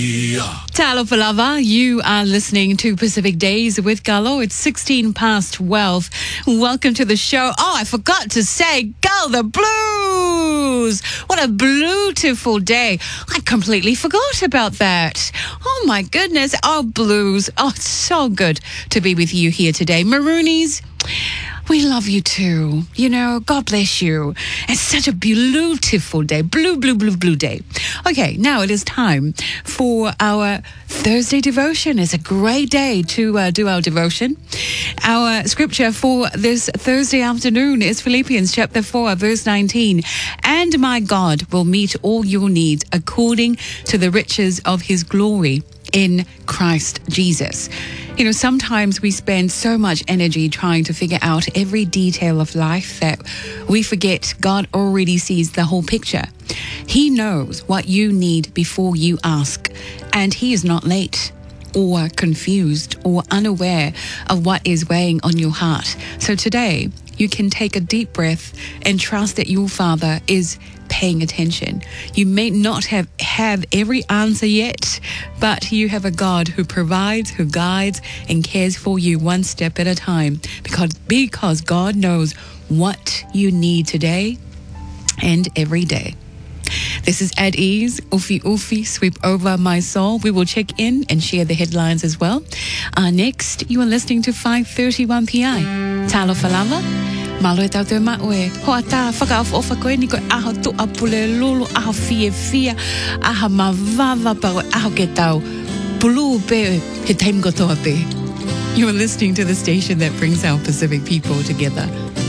Talo Palava, you are listening to Pacific Days with Galo. It's 16 past 12. Welcome to the show. Oh, I forgot to say, go the Blues! What a beautiful day. I completely forgot about that. Oh my goodness. Oh, Blues. Oh, it's so good to be with you here today. Maroonies, we love you too. You know, God bless you. It's such a beautiful day. Blue day. Okay, now it is time for our Thursday devotion. It's a great day to do our devotion. Our scripture for this Thursday afternoon is Philippians chapter 4, verse 19. And my God will meet all your needs according to the riches of his glory in Christ Jesus. You know, sometimes we spend so much energy trying to figure out every detail of life that we forget God already sees the whole picture. He knows what you need before you ask, and he is not late or confused or unaware of what is weighing on your heart. So today, you can take a deep breath and trust that your Father is paying attention. You may not have every answer yet, but you have a God who provides, who guides, and cares for you one step at a time, because God knows what you need today and every day. This is At Ease, Ufi, Sweep Over My Soul. We will check in and share the headlines as well. Next, you are listening to 5:31 PI. Talo Falava. Malo e tau te maue. Ho a tā whakaofa koe ni koe aho tu apule lulu, aho fia, aha mawava pa koe aho ke tau. Pulu pe he taim kotoa pe. You are listening to the station that brings our Pacific people together.